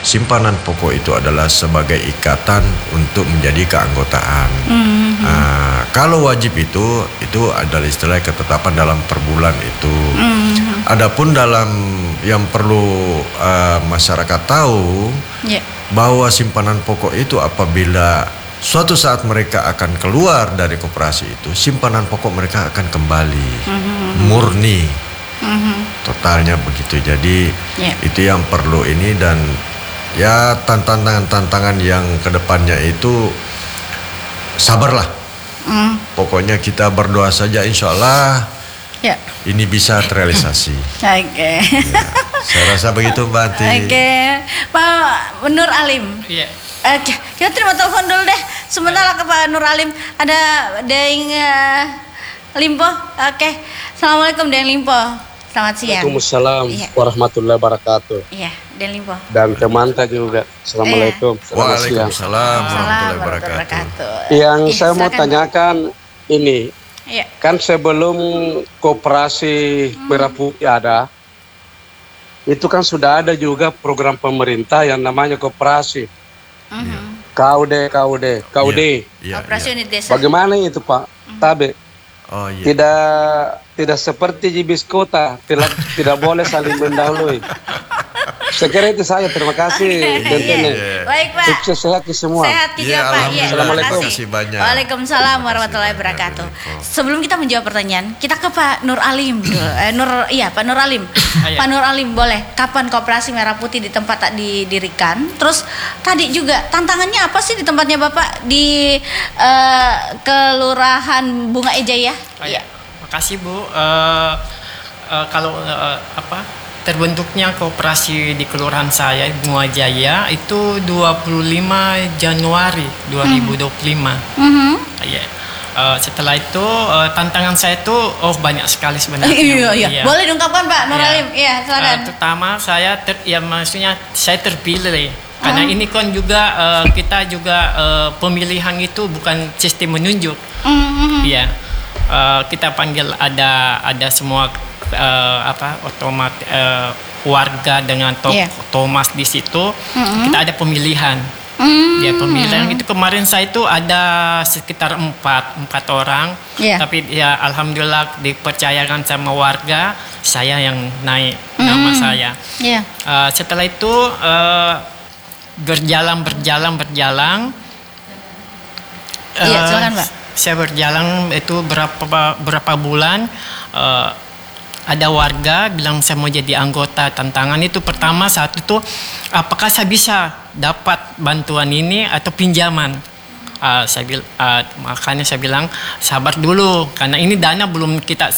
simpanan pokok itu adalah sebagai ikatan untuk menjadi keanggotaan. Kalau wajib itu adalah istilah ketetapan dalam per bulan itu. Adapun dalam yang perlu masyarakat tahu bahwa simpanan pokok itu apabila suatu saat mereka akan keluar dari koperasi itu, simpanan pokok mereka akan kembali murni, totalnya begitu. Jadi itu yang perlu ini, dan ya tantangan yang kedepannya itu sabarlah. Pokoknya kita berdoa saja, insya Allah ini bisa terrealisasi. Oke. Ya, saya rasa begitu Mbak Anti. Oke, Pak Nur Alim. Oke, kita terima telepon dulu deh. Sebentar ke Pak Nur Alim. Ada Deng Limpo. Oke, assalamualaikum Deng Limpo. Selamat siang. Waalaikumsalam warahmatullahi wabarakatuh. Iya, Deng Limpo. Dan Kemanta juga. Assalamualaikum. Waalaikumsalam warahmatullahi wabarakatuh. Yang saya mau tanyakan ini, kan sebelum koperasi Merah Putih ada, itu kan sudah ada juga program pemerintah yang namanya koperasi. KUD. Koperasi unit desa. Bagaimana itu Pak Tabe? Tidak seperti di bis kota, tidak boleh saling mendahului. Sekira itu saya, terima kasih. Baik Pak. Sukses sehat semua. Sehat juga Pak. Assalamualaikum. Terima kasih banyak. Waalaikumsalam warahmatullahi wabarakatuh. Sebelum kita menjawab pertanyaan, kita ke Pak Nur Alim. Pak Nur Alim. Pak Nur Alim, boleh. Kapan koperasi Merah Putih di tempat tak didirikan? Terus tadi juga tantangannya apa sih di tempatnya Bapak di Kelurahan Bunga Ejaya? Makasih Bu. Kalau terbentuknya koperasi di kelurahan saya Bunga Jaya itu 25 Januari 2025. Setelah itu tantangan saya itu banyak sekali sebenarnya. Iya. Boleh diungkapkan Pak Nur Alim. Iya, silakan. Terutama saya maksudnya saya terpilih. Karena ini kan juga kita juga pemilihan itu bukan sistem menunjuk. Kita panggil ada semua warga dengan Thomas di situ. Kita ada pemilihan. Pemilihan itu kemarin saya itu ada sekitar empat orang. Tapi ya alhamdulillah dipercayakan sama warga, saya yang naik nama saya. Setelah itu berjalan. Silakan Pak. Saya berjalan itu berapa bulan. Ada warga bilang saya mau jadi anggota. Tantangan itu pertama saat itu, apakah saya bisa dapat bantuan ini atau pinjaman? Makanya saya bilang sabar dulu karena ini dana belum kita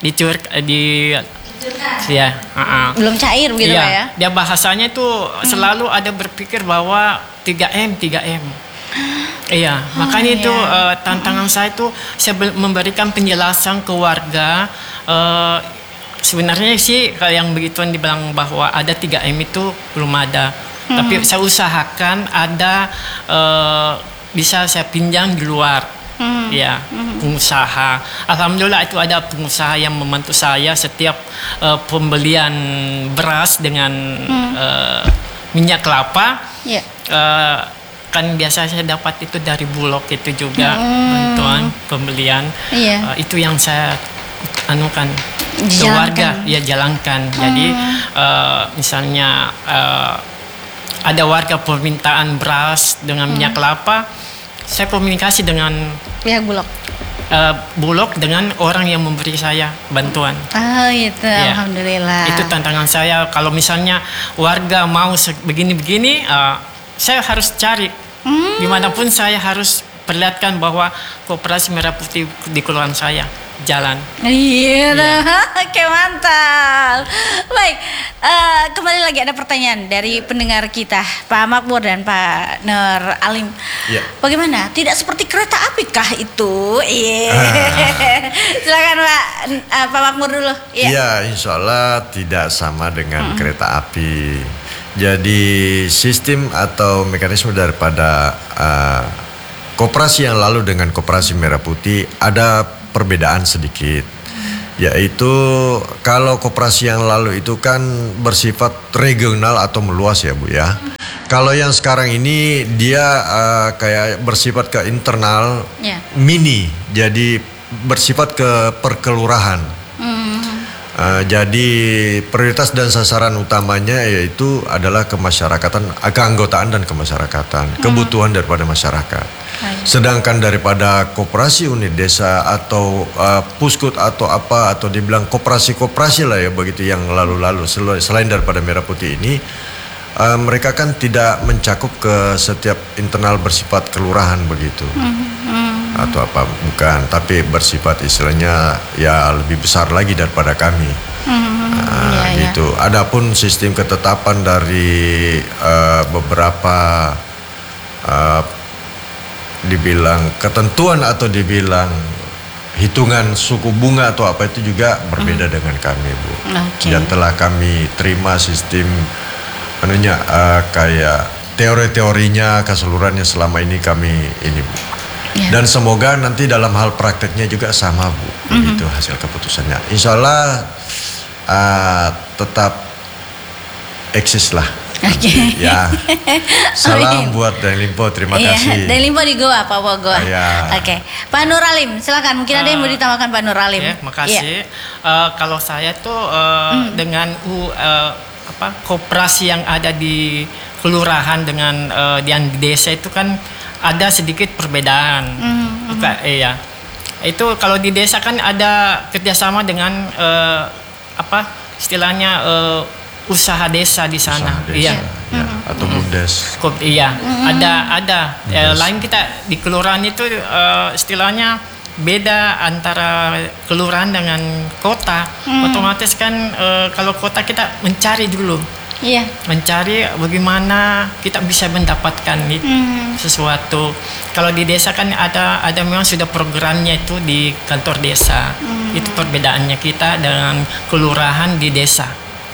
belum cair gitu ya. Dia bahasanya itu selalu ada berpikir bahwa 3M. Makanya itu tantangan saya itu saya memberikan penjelasan ke warga. Sebenarnya sih kalau yang begituan dibilang bahwa ada 3M itu belum ada. Tapi saya usahakan ada bisa saya pinjam di luar. Pengusaha. Alhamdulillah itu ada pengusaha yang membantu saya setiap pembelian beras dengan minyak kelapa. Kan biasa saya dapat itu dari Bulog itu juga bantuan pembelian. Itu yang saya anukan ke warga jalankan. Jadi misalnya ada warga permintaan beras dengan minyak kelapa, saya komunikasi dengan pihak Bulog dengan orang yang memberi saya bantuan. Alhamdulillah. Itu tantangan saya. Kalau misalnya warga mau begini-begini, saya harus cari. Dimanapun saya harus perlihatkan bahwa koperasi Merah Putih di kelurahan saya jalan. Oke, mantap. Baik, kembali lagi ada pertanyaan dari pendengar kita, Pak Makmur dan Pak Nur Alim. Bagaimana? Tidak seperti kereta api kah itu? Silakan Pak Makmur dulu. Insya Allah tidak sama dengan kereta api. Jadi sistem atau mekanisme daripada koperasi yang lalu dengan koperasi Merah Putih ada perbedaan sedikit, yaitu kalau koperasi yang lalu itu kan bersifat regional atau meluas ya Bu ya. Kalau yang sekarang ini dia kayak bersifat ke internal, mini, jadi bersifat ke perkelurahan. Jadi prioritas dan sasaran utamanya yaitu adalah kemasyarakatan, keanggotaan dan kemasyarakatan, kebutuhan daripada masyarakat. Sedangkan daripada koperasi unit desa atau puskut atau apa, atau dibilang koperasi-koperasi lah ya begitu yang lalu-lalu selain daripada Merah Putih ini, mereka kan tidak mencakup ke setiap internal bersifat kelurahan begitu. Atau apa, bukan, tapi bersifat istilahnya ya lebih besar lagi daripada kami. Gitu. Adapun sistem ketetapan dari beberapa dibilang ketentuan atau dibilang hitungan suku bunga atau apa itu juga berbeda dengan kami, Bu. Dan telah kami terima sistem kayak teori-teorinya keseluruhannya selama ini kami ini, Bu. Dan semoga nanti dalam hal prakteknya juga sama, Bu. Itu hasil keputusannya. Insya Allah tetap eksis lah. Ya. Salam buat Denlimpo, terima kasih. Denlimpo di Goa, Papua Goa. Pak Nur Alim, silakan. Mungkin ada yang mau ditambahkan Pak Nur Alim. Makasih. Kalau saya tuh dengan koperasi yang ada di kelurahan dengan yang di desa itu kan ada sedikit perbedaan. Itu kalau di desa kan ada kerjasama dengan istilahnya usaha desa di sana. Atau BUMDes. Ada. Lain kita di kelurahan itu istilahnya beda antara kelurahan dengan kota. Otomatis kan kalau kota kita mencari dulu. Mencari bagaimana kita bisa mendapatkan sesuatu. Kalau di desa kan ada memang sudah programnya itu di kantor desa. Itu perbedaannya kita dengan kelurahan di desa.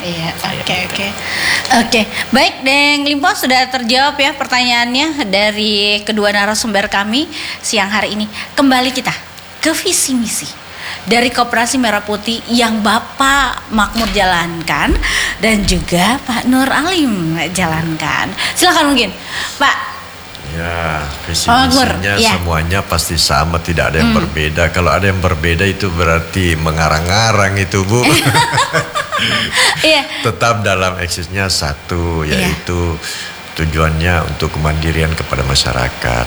Oke. Baik, Denlimpo sudah terjawab ya pertanyaannya dari kedua narasumber kami siang hari ini. Kembali kita ke visi misi dari Koperasi Merah Putih yang Bapak Makmur jalankan dan juga Pak Nur Alim jalankan. Silakan mungkin, Pak. Ya, visi misinya semuanya pasti sama, tidak ada yang berbeda. Kalau ada yang berbeda itu berarti mengarang-arang itu, Bu. Tetap dalam eksisnya satu, yaitu tujuannya untuk kemandirian kepada masyarakat.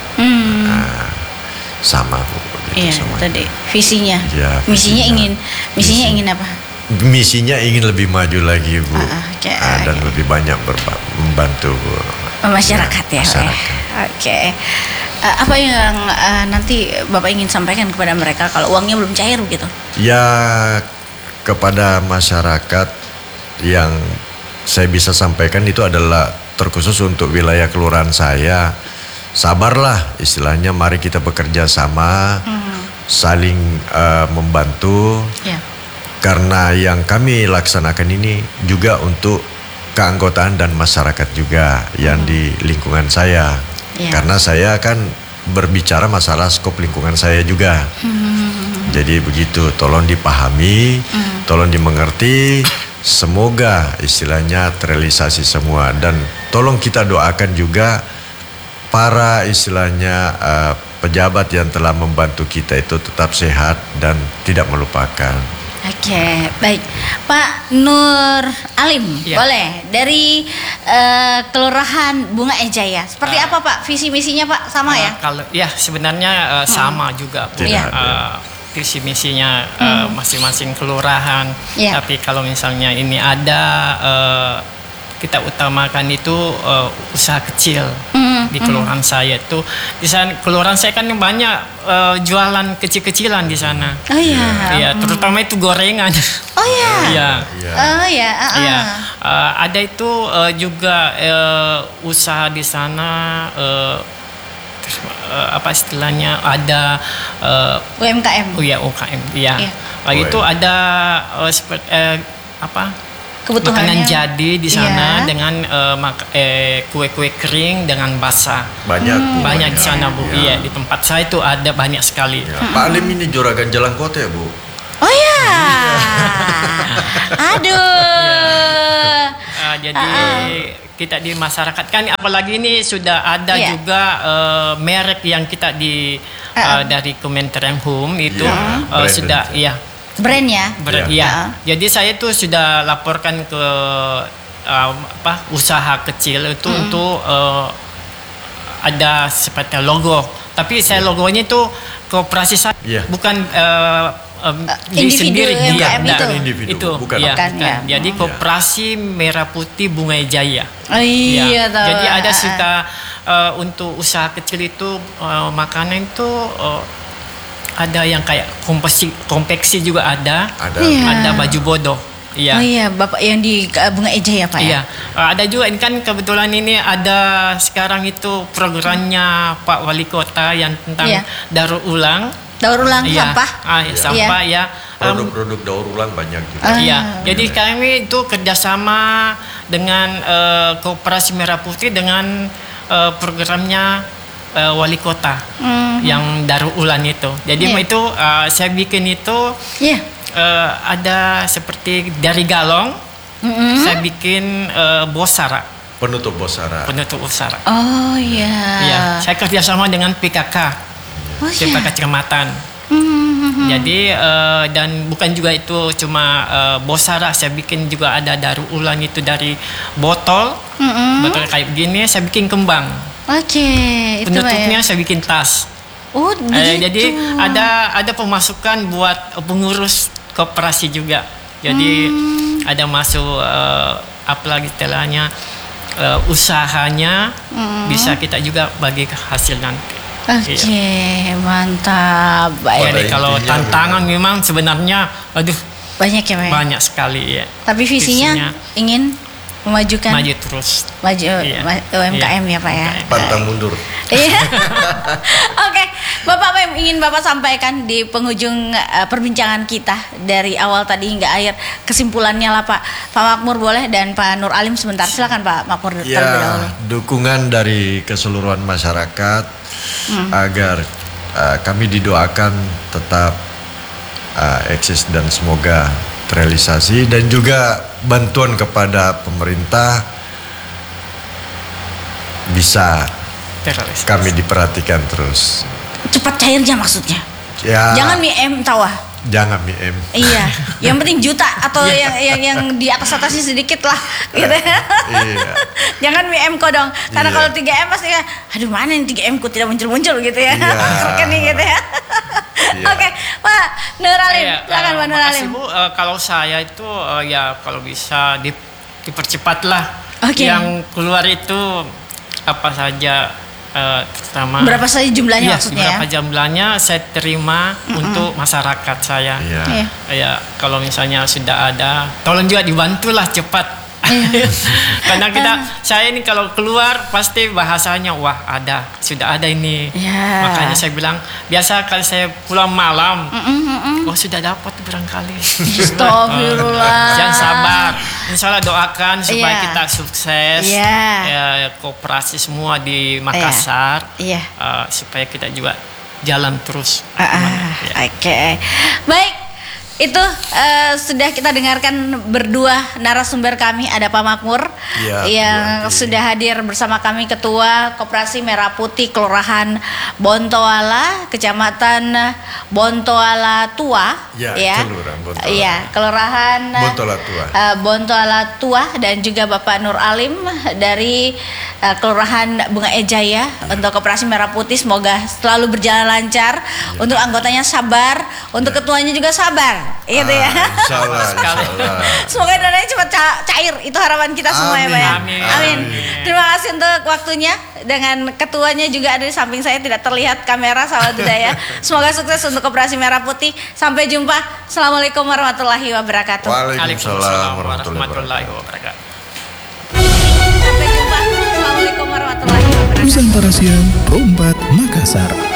Sama, Bu. Tadi visinya. Misinya ingin apa? Misinya ingin lebih maju lagi, Bu. Dan lebih banyak membantu masyarakat masyarakat. Apa yang nanti Bapak ingin sampaikan kepada mereka kalau uangnya belum cair gitu? Ya, kepada masyarakat yang saya bisa sampaikan itu adalah terkhusus untuk wilayah kelurahan saya. Sabarlah, istilahnya mari kita bekerja sama, saling membantu. Karena yang kami laksanakan ini juga untuk keanggotaan dan masyarakat juga yang di lingkungan saya. Karena saya kan berbicara masalah skop lingkungan saya juga. Jadi begitu, tolong dipahami, tolong dimengerti. Semoga istilahnya terrealisasi semua, dan tolong kita doakan juga para istilahnya pejabat yang telah membantu kita itu tetap sehat dan tidak melupakan. Baik, Pak Nur Alim, boleh dari Kelurahan Bunga Ejaya. Seperti apa Pak visi misinya Pak? Sama ya? Kalau sebenarnya sama juga, Bu. Visi misinya masing-masing kelurahan. Tapi kalau misalnya ini ada kita utamakan itu usaha kecil di kelurahan saya itu. Di sana kelurahan saya kan banyak jualan kecil-kecilan di sana. Terutama itu gorengan. Ada itu juga usaha di sana. Apa istilahnya, ada UMKM. UMKM. Lagi itu ada makanan jadi di sana dengan kue-kue kering dengan basah. Banyak di sana, Bu. Di tempat saya itu ada banyak sekali. Pak Alim ini juragan Jalan Kota ya, Bu? Aduh. jadi kita di masyarakat kan, apalagi ini sudah ada juga merek yang kita dari Kementerian HUM itu sudah brand ya. Jadi saya tuh sudah laporkan ke usaha kecil itu untuk ada seperti logo. Tapi saya logonya itu koperasi saya, bukan individu sendiri itu. Bukan. Jadi Koperasi Merah Putih Bunga Jaya. Jadi ada suka untuk usaha kecil itu makanan itu ada yang kayak konveksi juga ada baju bodoh. Bapak yang di Bunga Eja ya Pak ya? Ada juga ini kan kebetulan ini ada sekarang itu programnya Pak Wali Kota yang tentang daur ulang sampah. Sampah produk-produk daur ulang banyak juga. Jadi kami itu kerjasama dengan Koperasi Merah Putih dengan programnya Wali Kota yang daur ulang itu. Jadi itu saya bikin itu ada seperti dari galon, saya bikin bosara. Penutup bosara. Saya kerjasama dengan PKK, PKK Kecamatan. Jadi dan bukan juga itu cuma bosara, saya bikin juga ada daur ulang itu dari botol kayak begini, saya bikin kembang. Penutupnya saya bikin tas. Jadi ada pemasukan buat pengurus koperasi juga. Jadi ada masuk apalagi istilahnya usahanya bisa kita juga bagi hasil nanti. Mantap. Jadi kalau tantangan memang sebenarnya banyak ya Pak? Banyak sekali ya. Tapi visinya ingin maju terus. UMKM ya Pak ya. Pantang mundur. Oke, Bapak apa yang ingin Bapak sampaikan di penghujung perbincangan kita dari awal tadi hingga akhir, kesimpulannya lah Pak Makmur boleh, dan Pak Nur Alim sebentar, silakan Pak Makmur terlebih dahulu. Dukungan dari keseluruhan masyarakat agar kami didoakan tetap eksis dan semoga terrealisasi, dan juga bantuan kepada pemerintah bisa kami diperhatikan terus. Cepat cairnya maksudnya. Jangan mie tawa. Jangan mie M. Iya, yang penting juta atau yang di atasnya sedikit lah, gitu. Jangan mie M kodong, karena kalau 3M pasti aduh mana yang 3M ku tidak muncul gitu ya. Rekening gitu ya. Oke, Pak Nur Alim, silakan Pak Nur Alim. Bu, kalau saya itu kalau bisa dipercepatlah. Yang keluar itu apa saja. Pertama, berapa saja jumlahnya maksudnya berapa jumlahnya saya terima untuk masyarakat saya. Kalau misalnya sudah ada, tolong juga dibantulah cepat. Karena saya ini kalau keluar pasti bahasanya sudah ada ini. Makanya saya bilang biasa kalau saya pulang malam, sudah dapat barangkali. Astagfirullah. Jangan sabar. Insya Allah doakan supaya kita sukses. Koperasi semua di Makassar. Supaya kita juga jalan terus. Baik. Itu sudah kita dengarkan berdua narasumber kami. Ada Pak Makmur yang sudah hadir bersama kami, Ketua Koperasi Merah Putih Kelurahan Bontoala, Kecamatan Bontoala Tua, Kelurahan Bontoala Tua, dan juga Bapak Nur Alim dari Kelurahan Bunga Ejaya untuk Koperasi Merah Putih. Semoga selalu berjalan lancar. Untuk anggotanya sabar, untuk ketuanya juga sabar. Gitu ya. Insyaallah. Semoga dananya cepat cair. Itu harapan kita semua ya Pak ya. Amin. Terima kasih untuk waktunya. Dengan ketuanya juga ada di samping saya, tidak terlihat kamera, sahabat budaya. Semoga sukses untuk Koperasi Merah Putih. Sampai jumpa. Assalamualaikum warahmatullahi wabarakatuh. Waalaikumsalam warahmatullahi wabarakatuh. Sampai jumpa. Assalamualaikum warahmatullahi wabarakatuh. Nusantara Siang Pro 4 Makassar.